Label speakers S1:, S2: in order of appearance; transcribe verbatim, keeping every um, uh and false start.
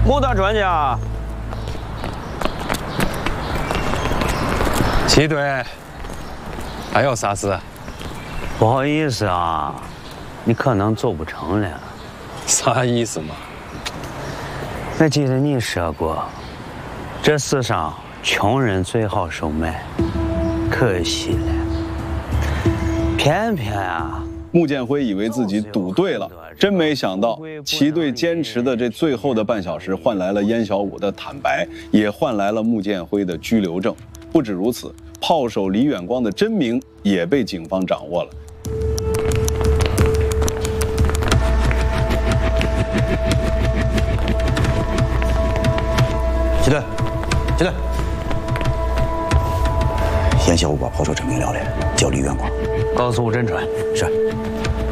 S1: 某大专家。
S2: 齐队，还有啥事？
S1: 不好意思啊，你可能做不成了。
S2: 啥意思嘛？
S1: 我记得你说过，这世上穷人最好收买，可惜了，偏偏啊。
S3: 穆建辉以为自己赌对了，真没想到齐队坚持的这最后的半小时，换来了燕小武的坦白，也换来了穆建辉的拘留证。不止如此，炮手李远光的真名也被警方掌握了。
S4: 齐队，齐队，燕小武把炮手证明了了，叫李远光。
S1: 告诉吴振川，
S4: 是。